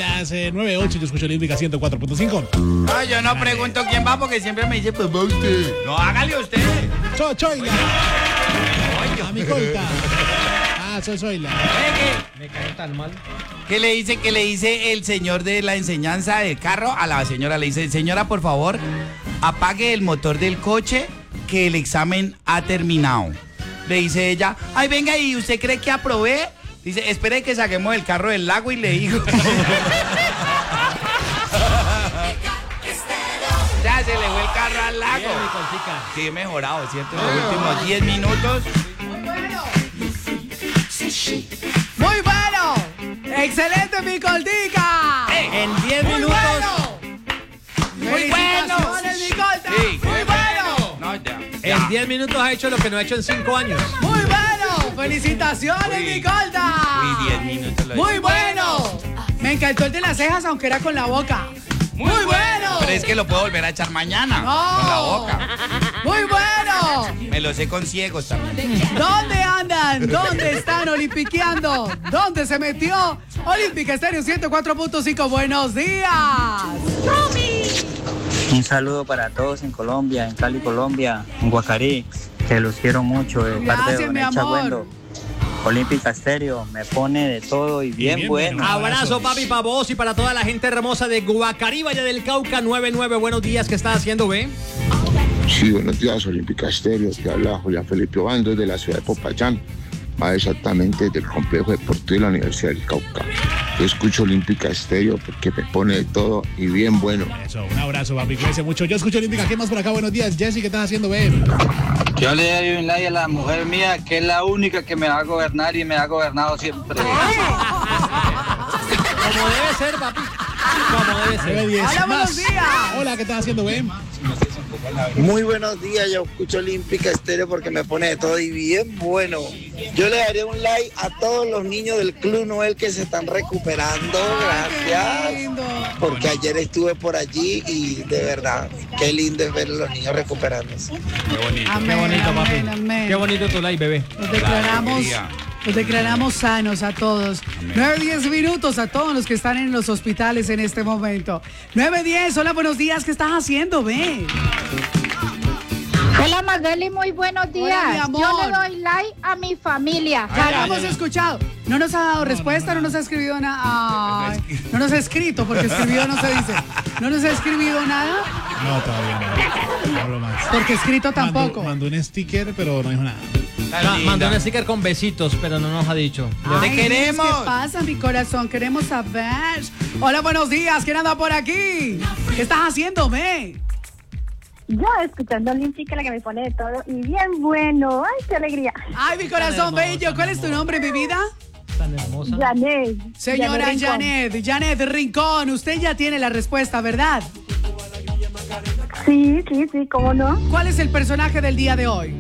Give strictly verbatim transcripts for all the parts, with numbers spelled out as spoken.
las eh, nueve ocho, yo escucho Olímpica ciento cuatro punto cinco. No, yo no pregunto quién va porque siempre me dice, pues va usted. No, hágale usted. Cho, choila. A mi colta. Ah, soy Zoila. Me cae tan mal. ¿Qué le dice, qué le dice el señor de la enseñanza del carro? A la señora le dice, señora, por favor, apague el motor del coche que el examen ha terminado. Le dice ella, ay, venga, ¿y usted cree que aprobé? Dice, espere que saquemos el carro del lago y le digo. Ya se le fue el carro al lago. Bien, mi coltica. Sí, he mejorado, ¿cierto? En los últimos diez minutos. Muy bueno. Excelente, mi coltica. En diez Muy minutos. bueno. Muy bueno. Felicitaciones, mi colta. Sí, Muy bueno. No, ya. En diez minutos ha hecho lo que no ha hecho en cinco años. Muy bueno. Felicitaciones, Uy. mi colta. Uy, diez minutos lo Muy hice. bueno. Me encantó el de las cejas, aunque era con la boca. Muy bueno. Pero es que lo puedo volver a echar mañana. No. Con la boca. Muy bueno. Me lo sé con ciegos también. ¿Dónde andan? ¿Dónde están olimpiqueando? ¿Dónde se metió? Olímpica Estéreo ciento cuatro punto cinco. Buenos días. Un saludo para todos en Colombia, en Cali, Colombia, en Guacarí, que los quiero mucho. De parte Gracias, de mi Don Echa amor. Güendo. Olímpica Estéreo, me pone de todo y bien, bien bueno. bueno. Abrazo, papi, para vos y para toda la gente hermosa de Guacarí, Valle del Cauca, noventa y nueve. Buenos días, ¿qué estás haciendo, ve? Sí, buenos días, Olímpica Estéreo. Te habla Julián Felipe Obando de la ciudad de Popayán, más exactamente del complejo deportivo de la Universidad del Cauca. Yo escucho Olímpica Estéreo porque me pone de todo y bien bueno. Eso, un abrazo, papi, cuídense mucho. Yo escucho Olímpica. ¿Qué más por acá? Buenos días, Jessy, ¿qué estás haciendo, ve? Yo le doy un like a la mujer mía, que es la única que me va a gobernar y me ha gobernado siempre. Como debe ser, papi. Como debe nueve ser. diez Hola, buenos más. días. Hola, ¿qué estás haciendo, ve? Muy buenos días, yo escucho Olímpica Estéreo porque me pone de todo y bien bueno. Yo le daría un like a todos los niños del Club Noel que se están recuperando, Qué gracias. lindo. Porque ayer estuve por allí y de verdad, qué lindo es ver a los niños recuperándose. Qué bonito. Amén, Qué bonito, papi. amén, amén. Qué bonito tu like, bebé. Los declaramos, alegría. los declaramos sanos a todos. nueve diez minutos a todos los que están en los hospitales en este momento. nueve diez, hola, buenos días. ¿Qué estás haciendo, ve? Hola Magali, muy buenos días. Hola, mi amor. Yo le doy like a mi familia. Ya lo hemos escuchado. No nos ha dado respuesta, no nos ha escribido nada. No nos ha escrito, porque escribido no se dice. No nos ha escribido nada, No, todavía no. No hablo más. porque escrito tampoco. Mandó, mandó un sticker, pero no dijo nada. Tan Ma- linda. Mandó un sticker con besitos, pero no nos ha dicho. Te Ay, queremos. ¿qué pasa, mi corazón? Queremos saber. Hola, buenos días. ¿Quién anda por aquí? ¿Qué estás haciendo, ve? Yo escuchando Olímpica, la que me pone de todo y bien bueno. Ay, qué alegría. Ay, mi corazón hermosa, bello. ¿Cuál es tu nombre, mi vida? Tan hermosa. Janet. Señora Rincón. Janet, Janet Rincón, usted ya tiene la respuesta, ¿verdad? Sí, sí, sí, cómo no. ¿Cuál es el personaje del día de hoy?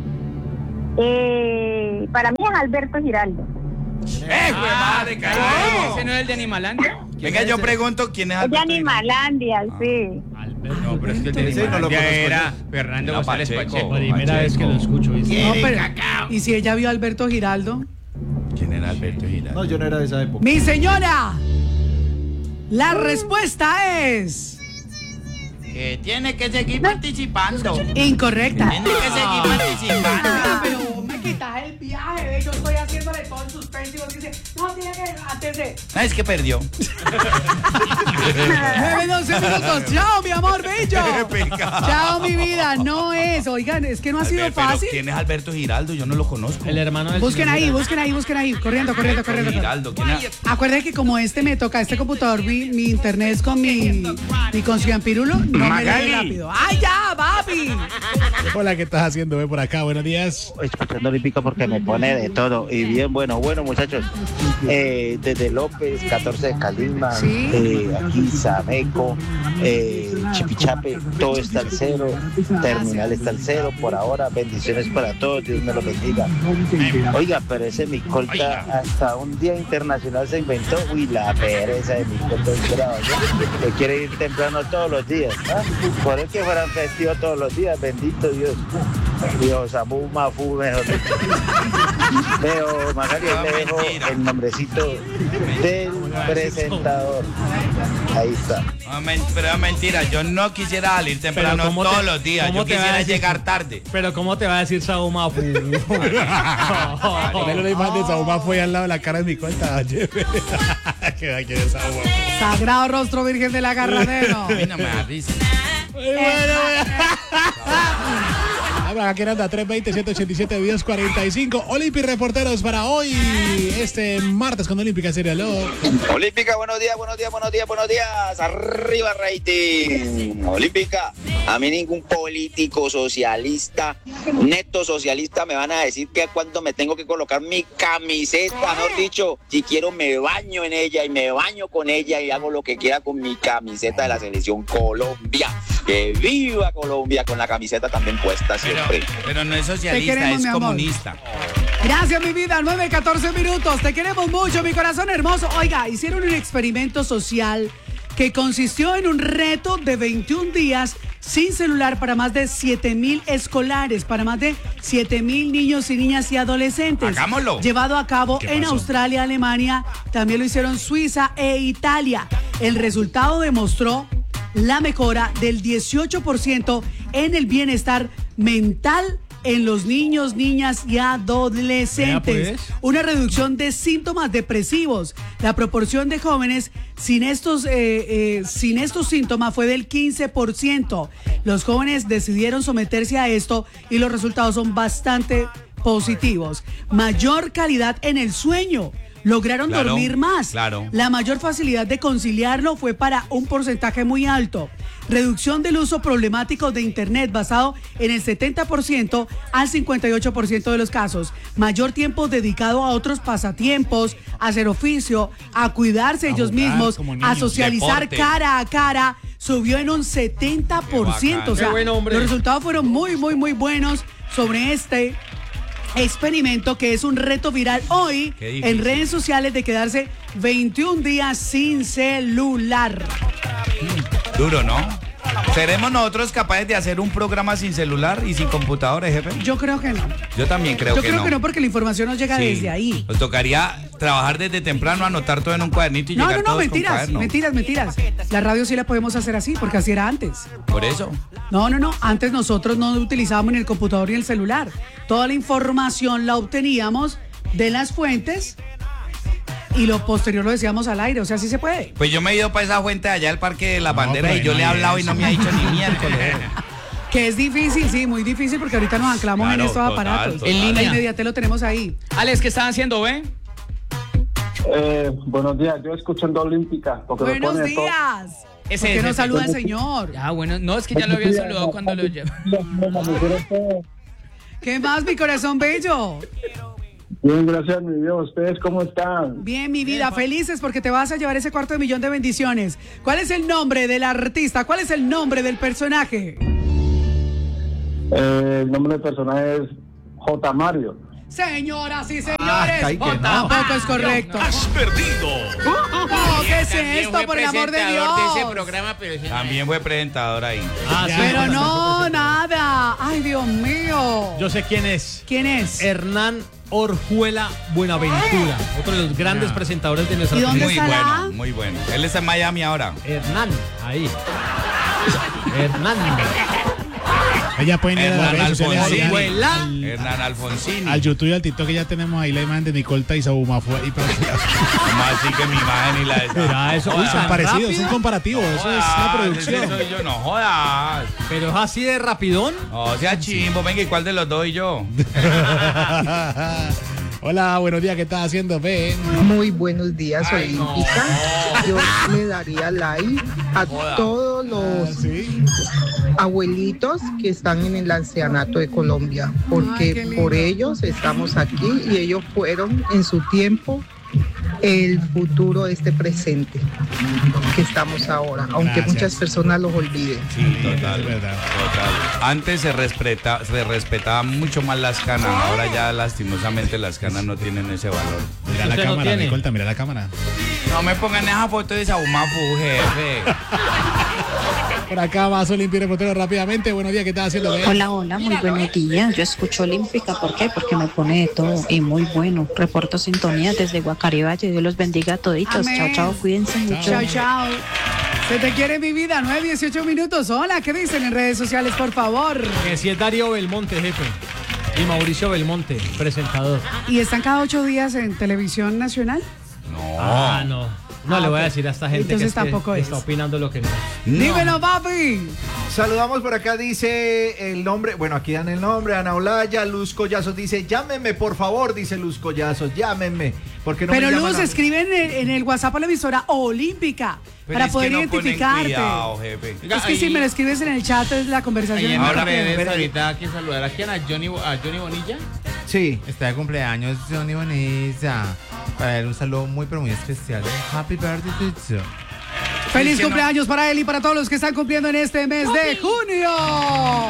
Eh, para mí es Alberto Giraldo. ¡Eh, güey, madre, carajo! ¿Ese no es el de Animalandia? Venga, yo pregunto quién es Es de Alberto Animalandia, sí. No, pero es que el de Animalandia no lo conozco era yo. Fernando Era González Pacheco. Pacheco. Primera vez que lo escucho, ¿viste? No, pero- ¿y si ella vio a Alberto Giraldo? ¿Quién era Alberto Giraldo? No, yo no era de esa época. Mi señora, la respuesta es Que tiene que seguir participando. incorrecta. Tiene que seguir participando. Ah, pero me quitas el viaje, ve, yo estoy haciéndole todo el suspenso y vos dices, no, tiene que antes de No, es que perdió. nueve doce minutos. Chao, mi amor bello. Qué pecado. Chao, mi vida. No es, oigan, es que no ha sido Pero, fácil. ¿quién es Alberto Giraldo? Yo no lo conozco. El hermano del Busquen señor ahí, Giraldo. busquen ahí, busquen ahí. Corriendo, corriendo, corriendo. corriendo. Giraldo, ¿quién es? Acuérdense que como este me toca, este computador, mi, mi internet es con mi, mi con Pirulo, no me lee rápido. ¡Ay, ya, papi! Hola, ¿qué estás haciendo, ve, por acá? Buenos días. Escuchando Olímpica porque me pone de todo y bien bueno. Bueno, muchachos, eh, desde López, catorce de Calima, Sí. eh, aquí Sameco, eh, Chipichape, todo está al cero, Terminal está al cero por ahora. Bendiciones para todos, Dios me lo bendiga. Oiga, pero ese mi colta hasta un día internacional se inventó. Uy, la pereza de mi colta es brava, ¿no? Que quiere ir temprano todos los días, ¿ah? Por el que fueran festivos todos los días, bendito Dios. Dios, Samu Mafu, mejor dicho. Pero, Macario, No, le dejo mentira. el nombrecito del presentador. Ahí está. No, men- pero es mentira, yo no quisiera salir temprano ¿cómo todos te- los días, cómo yo te va a quisiera decir? llegar tarde. Pero ¿cómo te va a decir Sauma Fu? Ponerle una imagen de Sauma fue al lado de la cara de mi cuenta. Que da que es Sauma. Sagrado rostro virgen del agarradero. A mí no me da risa. Aquí anda tres veinte, ciento ochenta y siete, diez cuarenta y cinco. Olympic reporteros para hoy, este martes con Olímpica Serie Aló. Olímpica, buenos días, buenos días, buenos días, buenos días. Arriba, rating. Olímpica, a mí ningún político socialista, neto socialista, me van a decir que cuando me tengo que colocar mi camiseta, mejor dicho, si quiero me baño en ella y me baño con ella y hago lo que quiera con mi camiseta de la selección Colombia. Que viva Colombia con la camiseta también puesta Pero, siempre. pero no es Te socialista, queremos, es mi amor. comunista. Gracias, mi vida. nueve catorce minutos. Te queremos mucho, mi corazón hermoso. Oiga, hicieron un experimento social que consistió en un reto de veintiún días sin celular para más de siete mil escolares, para más de siete mil niños y niñas y adolescentes. Hagámoslo. Llevado a cabo ¿Qué en pasó? Australia, Alemania, también lo hicieron Suiza e Italia. El resultado demostró la mejora del dieciocho por ciento en el bienestar mental en los niños, niñas y adolescentes. Vea, pues. Una reducción de síntomas depresivos. La proporción de jóvenes sin estos, eh, eh, sin estos síntomas fue del quince por ciento. Los jóvenes decidieron someterse a esto y los resultados son bastante positivos. Mayor calidad en el sueño. Lograron Claro, dormir más. claro. La mayor facilidad de conciliarlo fue para un porcentaje muy alto. Reducción del uso problemático de Internet basado en el setenta por ciento al cincuenta y ocho por ciento de los casos. Mayor tiempo dedicado a otros pasatiempos, a hacer oficio, a cuidarse ellos jugar mismos, como a niños. socializar Deporte. cara a cara. Subió en un setenta por ciento. bacán. O sea, Qué buen hombre. los resultados fueron muy, muy, muy buenos sobre este experimento que es un reto viral hoy Qué difícil. en redes sociales de quedarse veintiún días sin celular. Duro, ¿no? ¿Seremos nosotros capaces de hacer un programa sin celular y sin computadora, jefe? Yo creo que no. Yo también creo Yo que creo no. que no porque la información nos llega Sí. desde ahí. Nos tocaría trabajar desde temprano, anotar todo en un cuadernito y No, llegar no, no, todos con mentiras, cuaderno. mentiras, mentiras. La radio sí la podemos hacer así porque así era antes. Por eso. No, no, no. Antes nosotros no utilizábamos ni el computador ni el celular. Toda la información la obteníamos de las fuentes y lo posterior lo decíamos al aire. O sea, sí se puede. Pues yo me he ido para esa fuente de allá del Parque de la No, Bandera pero y yo no le he hay hablado y eso. no me ha dicho ni miércoles. Que es difícil, sí, muy difícil porque ahorita nos anclamos en Claro, estos total, aparatos. total. En La línea. inmediatez lo tenemos ahí. Alex, ¿qué están haciendo, ve? Eh, buenos días, yo escuchando Olímpica. Porque me Buenos pone todo- días. Ese ¿Por qué es no el- saluda al señor? Ah, bueno, no, es que ya lo había saludado cuando lo llevo. ¿Qué más, mi corazón bello? Bien, gracias, mi Dios. ¿Ustedes cómo están? Bien, mi vida, felices porque te vas a llevar ese cuarto de millón de bendiciones. ¿Cuál es el nombre del artista? ¿Cuál es el nombre del personaje? Eh, el nombre del personaje es J. Mario. Señoras y señores, ay, que no. tampoco es correcto. perdido. No, ¿qué es También esto, fue por el amor de presentador de ese Dios? programa, pero ese- También fue presentador ahí. Ah, sí, Pero bueno, no, nada. Ay, Dios mío. Yo sé quién es. ¿Quién es? Hernán Orjuela Buenaventura, otro de los grandes presentadores de nuestra ¿Y dónde Muy televisión. estará? bueno, muy bueno. Él está en Miami ahora. Hernán, ahí. Hernán. Ella pueden ir a las Hernán redes sociales Alfonsín. ahí, Orjuela. al, Hernán Alfonsín. al YouTube y al TikTok que ya tenemos ahí la imagen de Nicolta y Sauma fue ahí para ¿Cómo así que mi imagen y la de esa? Mira, eso, Joda. uy, son tan parecidos, rápido. son comparativos, eso es la Joda, producción. ese soy yo, no jodas. Pero es así de rapidón. O sea, chimbo, venga, ¿y cuál de los dos y yo? Hola, buenos días, ¿qué estás haciendo, Ben? Muy buenos días, Ay, no. Olímpica. Yo le daría like a Joda. todos los Sí. abuelitos que están en el ancianato de Colombia, Ay, qué porque lindo. por ellos estamos aquí y ellos fueron en su tiempo el futuro de este presente que estamos ahora, aunque Gracias. muchas personas los olviden. Sí, total, es verdad. total. Antes se respeta, se respetaban mucho más las canas, ahora ya lastimosamente las canas no tienen ese valor. Mira la Usted no cámara, tiene. Nicolta, mira la cámara. No me pongan esa foto de Saumafu, jefe. Por acá más Olimpia reportero rápidamente. Buenos días, ¿qué estás haciendo? ¿Qué? Hola, hola, muy buenos días. Yo escucho Olímpica, ¿por qué? Porque me pone de todo y muy bueno. Reporto sintonía desde Guacarí Valle. Dios los bendiga a toditos. Amén. Chao, chao, cuídense mucho. Chao, chao. Se te quiere mi vida, nueve dieciocho minutos. Hola, ¿qué dicen en redes sociales, por favor? Que si es Darío Belmonte, jefe. Y Mauricio Belmonte, presentador. ¿Y están cada ocho días en televisión nacional? No. Ah, no. No Ah, le voy ok. a decir a esta gente Entonces que, es que tampoco es. está opinando lo que no. Dímelo, papi. Saludamos por acá, dice el nombre, bueno, aquí dan el nombre, Ana Olaya, Luz Collazos dice, llámenme por favor, dice Luz Collazos, llámenme, porque no Pero me llaman Luz, a- escribe en el, en el WhatsApp a la emisora Olímpica Pero para es poder que no ponen identificarte. cuidado, jefe. Es que si me lo escribes en el chat, es la conversación. Ahí en más las rápida. redes ahorita hay que saludar a quién, a Johnny, a Johnny Bonilla. Sí. Está de cumpleaños Johnny Bonilla. Para él un saludo muy pero muy especial. Happy birthday to you. Feliz Es que no- cumpleaños para él y para todos los que están cumpliendo en este mes de junio.